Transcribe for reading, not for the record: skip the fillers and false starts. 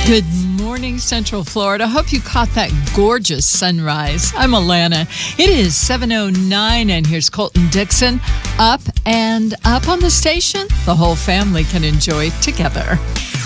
Good morning, Central Florida. Hope you caught that gorgeous sunrise. I'm Alana. It is 7:09, and here's Colton Dixon. Up and up on the station, the whole family can enjoy together.